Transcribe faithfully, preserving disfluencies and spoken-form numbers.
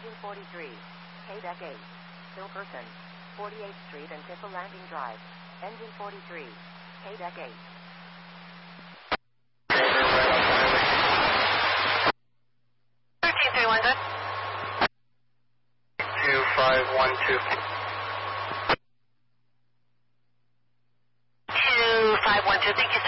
Engine forty-three, K deck eight, Silverton, forty-eighth Street and Thistle Landing Drive. Engine forty-three, K deck eight. thirteen three one, good. two five one two. two five one two, thank you,